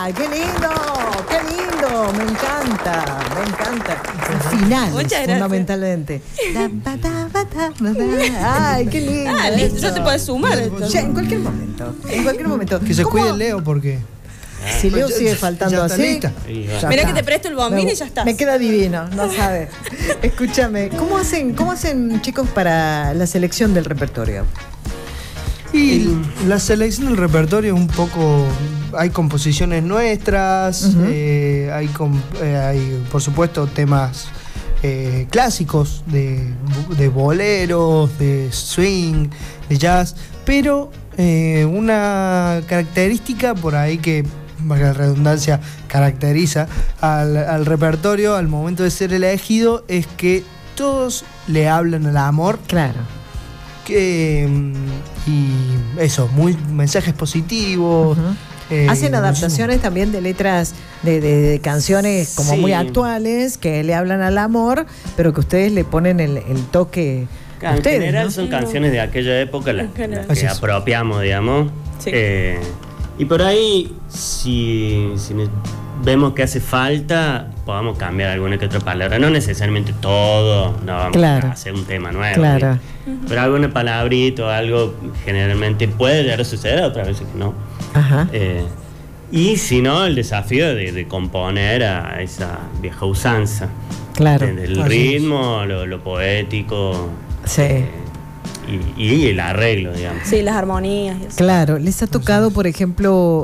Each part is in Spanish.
¡Ay, qué lindo! ¡Qué lindo! Me encanta. Finales, fundamentalmente. ¡Ay, qué lindo! Ya te puedes sumar esto. Ya, en cualquier momento. Que se cuide Leo porque... Si Leo sigue faltando así, mirá que te presto el bombín y ya está. Me queda divino, no sabes. Escúchame, ¿cómo hacen chicos para la selección del repertorio? Y la selección del repertorio es un poco... Hay composiciones nuestras, hay por supuesto temas clásicos de boleros, de swing, de jazz, pero una característica por ahí que, valga la redundancia, caracteriza al repertorio al momento de ser elegido es que todos le hablan al amor. Claro. Y eso, muy mensajes positivos. Hacen adaptaciones también de letras de canciones como muy actuales que le hablan al amor, pero que ustedes le ponen el toque. En ustedes, general, ¿no? Son Sí, canciones de aquella época las que apropiamos, digamos. Sí. Y por ahí, si vemos que hace falta, podamos cambiar alguna que otra palabra. No necesariamente todo, no vamos a hacer un tema nuevo. Claro. Pero alguna palabrita o algo generalmente puede llegar a suceder, otras veces que no. Ajá. Y si no, el desafío de componer a esa vieja usanza. Claro. El ritmo, lo poético. Sí. Y el arreglo, digamos. Sí, las armonías. Y eso. Claro, ¿les ha tocado, por ejemplo,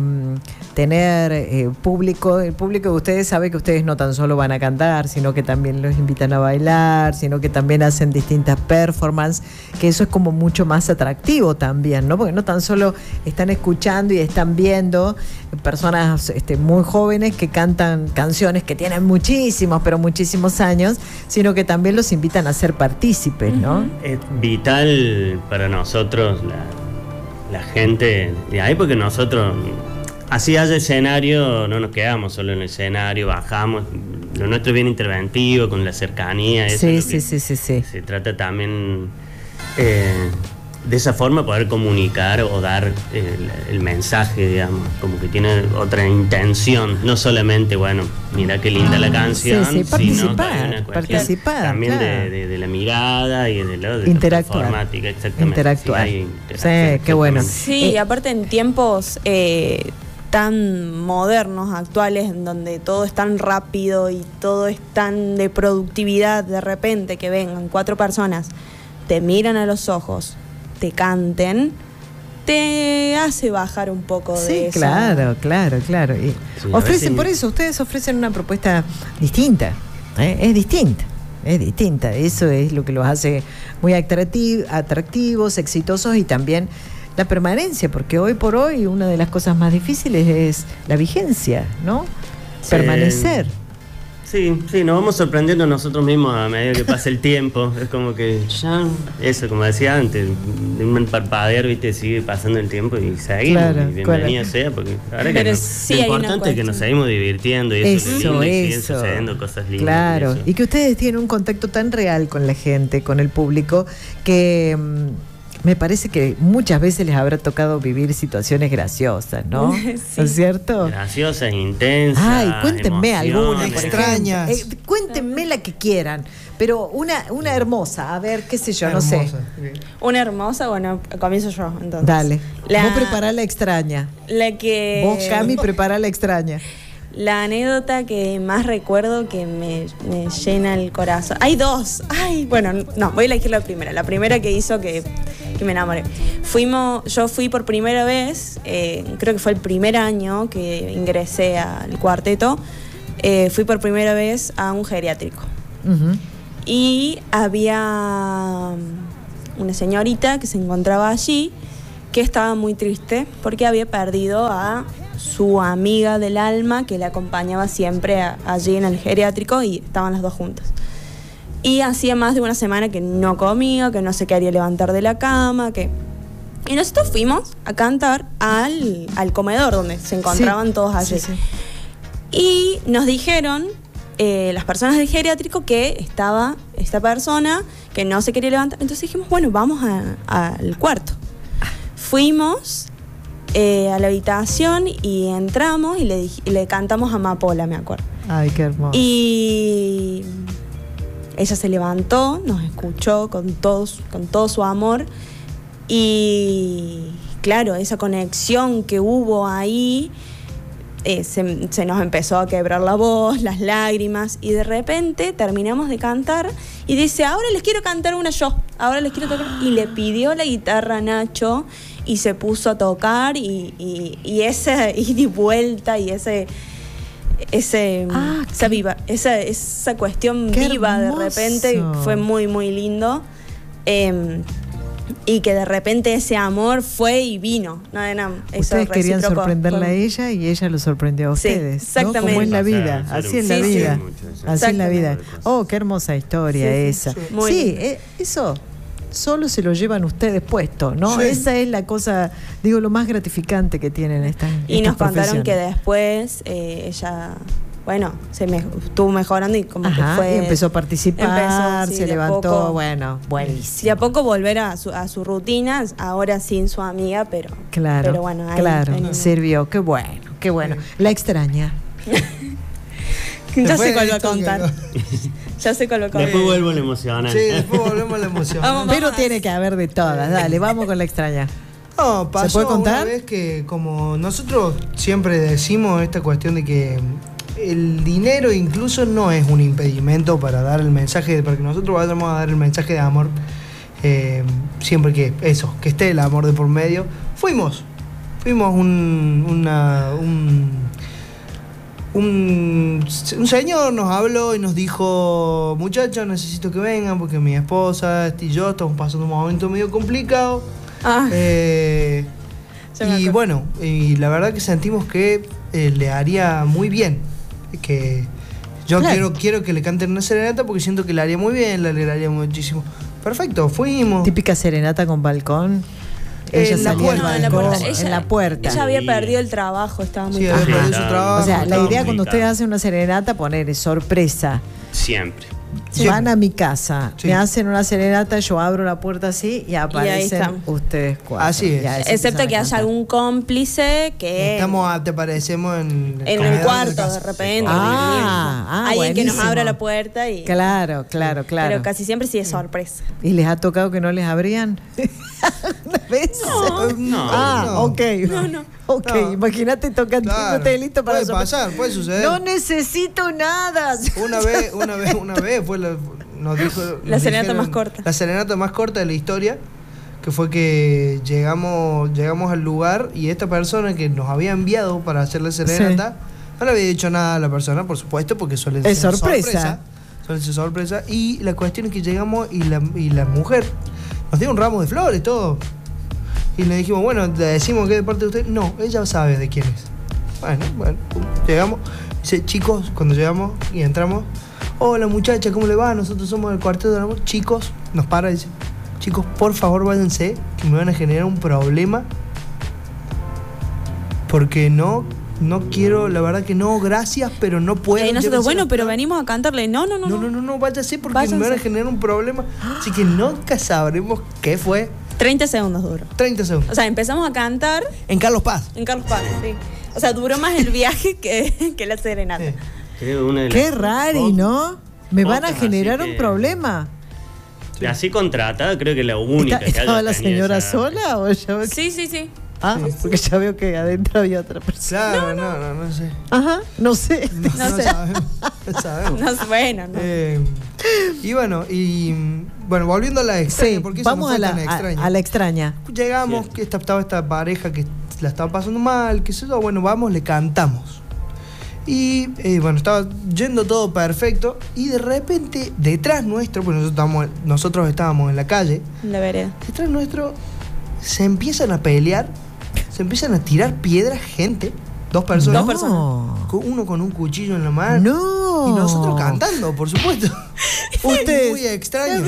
tener público? El público de ustedes sabe que ustedes no tan solo van a cantar, sino que también los invitan a bailar, sino que también hacen distintas performances, que eso es como mucho más atractivo también, ¿no? Porque no tan solo están escuchando y están viendo personas muy jóvenes que cantan canciones que tienen muchísimos, pero muchísimos años, sino que también los invitan a ser partícipes, ¿no? Es vital para nosotros la gente de ahí, porque nosotros, así haya escenario, no nos quedamos solo en el escenario, bajamos. Lo nuestro es bien interventivo, con la cercanía. Eso sí. Se trata también de esa forma poder comunicar o dar el mensaje, digamos, como que tiene otra intención, no solamente, bueno, mira qué linda la canción, sino participar también de la mirada y de la informática, exactamente. Interactuar. Sí, qué bueno. Sí, y aparte en tiempos tan modernos, actuales, en donde todo es tan rápido y todo es tan de productividad, de repente que vengan 4 personas, te miran a los ojos, te canten, te hace bajar un poco de eso. Claro. Y ofrecen, por eso, ustedes ofrecen una propuesta distinta, es distinta. Eso es lo que los hace muy atractivos, exitosos, y también la permanencia, porque hoy por hoy una de las cosas más difíciles es la vigencia, ¿no? Permanecer. Sí, nos vamos sorprendiendo nosotros mismos a medida que pasa el tiempo. Es como que ya, eso, como decía antes, de un parpadear, viste, sigue pasando el tiempo y seguimos. Y bienvenido sea, porque ahora que lo importante es que nos seguimos divirtiendo y eso es lindo, y siguen sucediendo cosas lindas. Claro, y que ustedes tienen un contacto tan real con la gente, con el público, que me parece que muchas veces les habrá tocado vivir situaciones graciosas, ¿no? Sí. ¿No es cierto? Graciosas, intensas. Ay, cuéntenme alguna, extrañas. Cuéntenme la que quieran, pero una hermosa, a ver, qué sé yo, no sé. Una hermosa, bueno, comienzo yo, entonces. Dale, vos prepará la extraña. Vos, Cami, prepará la extraña. La anécdota que más recuerdo que me llena el corazón. Hay 2. Ay, bueno, no, voy a elegir la primera. La primera que hizo que me enamoré. Yo fui por primera vez, creo que fue el primer año que ingresé al cuarteto. Fui por primera vez a un geriátrico. Y había una señorita que se encontraba allí que estaba muy triste porque había perdido a su amiga del alma que la acompañaba siempre allí en el geriátrico, y estaban las 2 juntas. Y hacía más de una semana que no comía, que no se quería levantar de la cama, Y nosotros fuimos a cantar al comedor donde se encontraban todos allí. Sí. Y nos dijeron, las personas del geriátrico, que estaba esta persona que no se quería levantar. Entonces dijimos, bueno, vamos al cuarto. Fuimos a la habitación y entramos y le cantamos Amapola, me acuerdo. Ay, qué hermoso. Y ella se levantó, nos escuchó con todo su amor y claro, esa conexión que hubo ahí, se nos empezó a quebrar la voz, las lágrimas, y de repente terminamos de cantar y dice, ahora les quiero cantar una yo, ahora les quiero tocar, y le pidió la guitarra a Nacho y se puso a tocar y esa ida y vuelta y esa cuestión viva hermoso. de repente fue muy muy lindo. Y que de repente ese amor fue y vino. Ustedes querían sorprenderla a ella y ella lo sorprendió a ustedes. Sí, exactamente. ¿No? Como es la vida, así es la vida. Así es la vida. Oh, qué hermosa historia esa. Sí, eso solo se lo llevan ustedes puesto, ¿no? Sí. Esa es la cosa, digo, lo más gratificante que tienen estas Y nos contaron que después ella... Bueno, estuvo mejorando y como que fue... Y empezó a participar, se levantó, poco, bueno, buenísimo. Y a poco volver a su rutina, ahora sin su amiga, pero... Claro, pero bueno, ahí sirvió, qué bueno, qué bueno. La extraña. Ya sé cuál va a contar. Ya sé cuál va a contar. Después vuelvo a la emoción. Sí, después volvemos a la emoción. Pero tiene que haber de todas, dale, vamos con la extraña. No, pasó ¿Se puede contar? Una vez que, como nosotros siempre decimos esta cuestión de que el dinero incluso no es un impedimento para dar el mensaje, para que nosotros vayamos a dar el mensaje de amor, siempre que esté el amor de por medio. Fuimos un señor nos habló y nos dijo, muchachos, necesito que vengan porque mi esposa y yo estamos pasando un momento medio complicado. Y bueno, y la verdad que sentimos que le haría muy bien, que yo quiero que le canten una serenata porque siento que le haría muy bien, le alegraría muchísimo. Perfecto, fuimos. Típica serenata con balcón. Ella salía en la puerta. Ella había perdido el trabajo, estaba muy había perdido su trabajo. O sea, la idea cuando ustedes hacen una serenata, poner sorpresa. Siempre. Van a mi casa, me hacen una serenata, yo abro la puerta así y aparecen ustedes cuatro. Así es. Excepto que haya algún cómplice que... te parecemos en el cuarto de repente. Alguien que nos abra la puerta y... Claro. Pero casi siempre sí es sorpresa. ¿Y les ha tocado que no les abrían? ¿Una vez? No. Ok. No. Ok, imagínate tocando, no estés listo para puede suceder. No necesito nada. Una vez fue nos dijo la serenata más corta. La serenata más corta de la historia, que fue que llegamos al lugar y esta persona que nos había enviado para hacer la serenata no le había dicho nada a la persona, por supuesto, porque suele ser sorpresa. Suele ser sorpresa. Y la cuestión es que llegamos y la mujer nos dio un ramo de flores, todo. Y le dijimos, bueno, le decimos que es de parte de usted. No, ella sabe de quién es. Bueno, llegamos. Dice, chicos, cuando llegamos y entramos, hola muchacha, ¿cómo le va? Nosotros somos del Cuarteto del Amor. Chicos, nos para y dice, chicos, por favor váyanse, que me van a generar un problema. Porque no quiero, la verdad que no, gracias, pero no puedo. Y nosotros, pero venimos a cantarle. No, váyase porque me van a generar un problema. Así que nunca sabremos qué fue. 30 segundos duró. 30 segundos. O sea, empezamos a cantar... En Carlos Paz. Sí. O sea, duró más el viaje que la serenata. Qué raro, ¿no? Me van a generar un problema. Así contratada, creo que la única que ¿Estaba la señora sola o ya? Sí. Porque ya veo que adentro había otra persona. Claro, no sé. Ajá, no sé. No sabemos. No. Y bueno, volviendo a la extraña, porque eso vamos no fue tan extraña. A la extraña. Llegamos, que estaba esta pareja que la estaba pasando mal, qué sé yo, bueno, vamos, le cantamos. Y estaba yendo todo perfecto. Y de repente, detrás nuestro, pues nosotros estábamos en la calle. En la vereda. Detrás nuestro se empiezan a pelear, se empiezan a tirar piedras gente. Dos personas. Uno con un cuchillo en la mano. No. Y nosotros cantando, por supuesto. Usted. Muy extraño.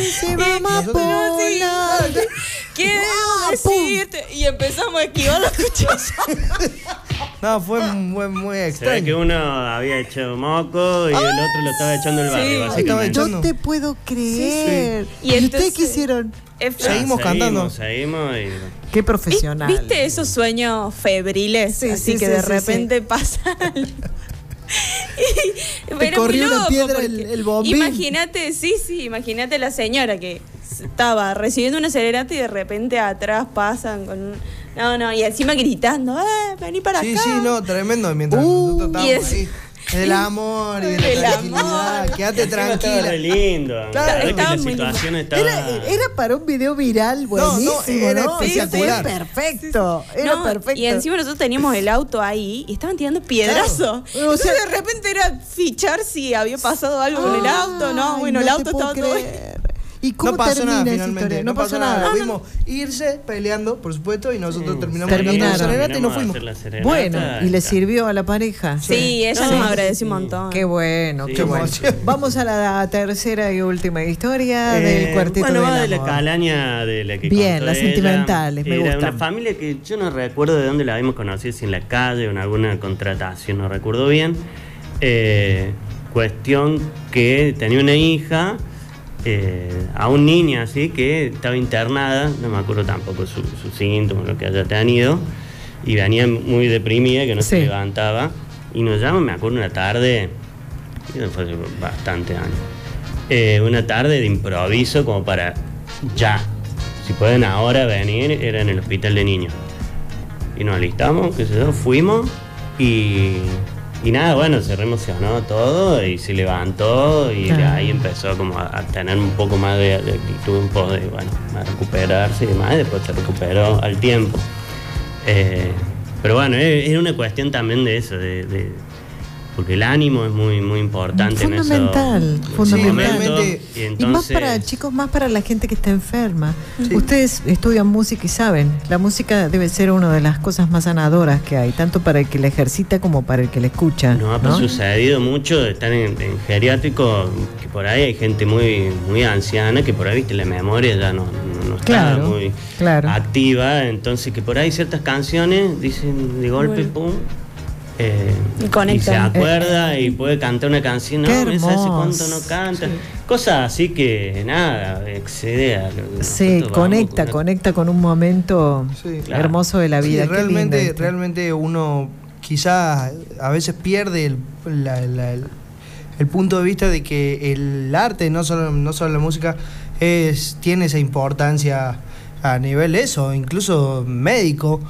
¿Qué debo decirte? Y empezamos a esquivar los cuchillos. No, fue muy extraño. Se ve que uno había hecho moco y el otro lo estaba echando el barrio, básicamente. No te puedo creer. Sí. ¿Y ustedes qué hicieron? Seguimos cantando. Seguimos y... Qué profesional. ¿Viste esos sueños febriles? Sí, así sí, que sí, de sí, repente pasan. Te corrió una piedra el bombín. Imagínate la señora que estaba recibiendo una serenata y de repente atrás pasan con un... No, y encima gritando, vení para acá. Sí, no, tremendo. Mientras nosotros estábamos ahí. Del amor y de la Del tranquilidad. amor. Quédate tranquila. Estaba re lindo. Claro, La muy situación lindo. estaba... Era para un video viral buenísimo, era ¿no? espectacular. Fue perfecto. Era No, perfecto. Y encima nosotros teníamos el auto ahí y estaban tirando piedrazos. Claro. O sea, Entonces de repente era fichar si había pasado algo con el auto, ¿no? Bueno, el auto estaba todo... ¿Y cómo No pasó termina nada esa finalmente. historia? No pasó nada. Lo vimos irse peleando, por supuesto, y nosotros terminamos Terminaron. la serenata y nos fuimos. Bueno, ¿y le sirvió a la pareja? Sí, ella nos agradeció un montón. Qué bueno, Sí, qué bueno. Vamos a la tercera y última historia del Cuarteto bueno, va del de Amor. la calaña de la que Bien, contó las ella. sentimentales, me Era gustan. una familia que yo no recuerdo de dónde la habíamos conocido, si en la calle o en alguna contratación, no recuerdo bien. Cuestión que tenía una hija, a un niño así que estaba internada, no me acuerdo tampoco sus síntomas, lo que haya tenido, y venía muy deprimida, que no se levantaba, y nos llama, me acuerdo, una tarde, fue hace bastante años, una tarde de improviso como para ya, si pueden ahora venir, era en el hospital de niños. Y nos alistamos, qué sé yo, fuimos y nada, bueno, se reemocionó todo y se levantó y de ahí empezó como a tener un poco más de actitud, un poco de, bueno, a recuperarse y demás, y después se recuperó al tiempo. Pero bueno, es una cuestión también de eso, porque el ánimo es muy, muy importante fundamental, en eso. fundamental. Y, entonces, y más para chicos, más para la gente que está enferma. Sí. Ustedes estudian música y saben, la música debe ser una de las cosas más sanadoras que hay, tanto para el que la ejercita como para el que la escucha. Nos ha sucedido mucho de estar en geriátrico, que por ahí hay gente muy, muy anciana, que por ahí, viste, la memoria ya no está muy activa, entonces que por ahí ciertas canciones dicen de golpe, pum, y se acuerda y puede cantar una canción, no, hace cuánto no canta, cosas así que nada, excede a lo que sí, conecta con un momento hermoso de la vida. Sí, realmente uno quizás a veces pierde el punto de vista de que el arte, no solo la música, tiene esa importancia a nivel incluso médico.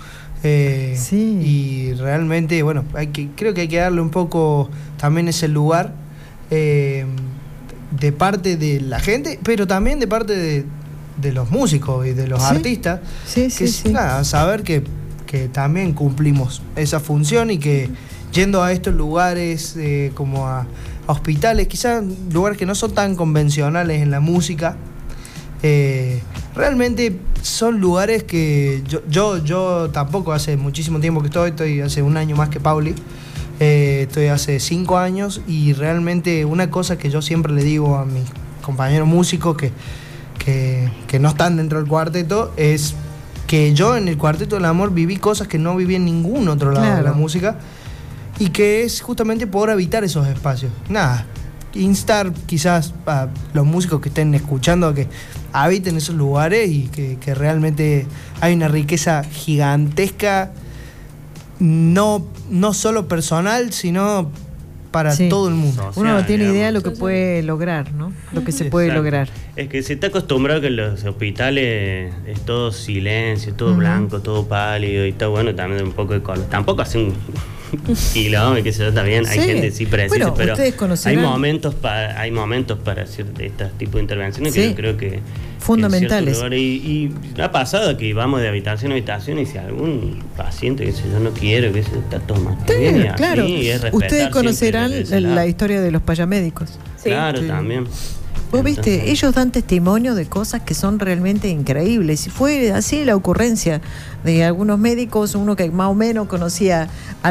Y realmente, bueno, creo que hay que darle un poco también ese lugar de parte de la gente, pero también de parte de los músicos y de los artistas, nada, saber que también cumplimos esa función y que yendo a estos lugares como a hospitales, quizás lugares que no son tan convencionales en la música, realmente son lugares que yo tampoco hace muchísimo tiempo que estoy hace un año más que Pauli, estoy hace 5 años y realmente una cosa que yo siempre le digo a mis compañeros músicos que no están dentro del cuarteto es que yo en el Cuarteto del Amor viví cosas que no viví en ningún otro lado de la música y que es justamente poder habitar esos espacios. Nada, instar quizás a los músicos que estén escuchando a que habiten esos lugares y que realmente hay una riqueza gigantesca, no solo personal, sino para todo el mundo. Social, uno no tiene digamos. idea de lo que puede lograr, ¿no? Lo que se puede lograr. Es que se está acostumbrado que en los hospitales es todo silencio, todo blanco, todo pálido y todo, bueno, también un poco de color. Tampoco hace un kilómetro, que se está bien, hay gente sí precisa, pero hay momentos para hacer este tipo de intervenciones que yo creo que fundamentales. Y ha pasado que vamos de habitación a habitación y si algún paciente que yo no quiero, que se está tomando bien, y claro. así, es respetar. Ustedes conocerán siempre la historia de los payamédicos. Claro, también. Vos viste, ellos dan testimonio de cosas que son realmente increíbles. Y fue así la ocurrencia de algunos médicos, uno que más o menos conocía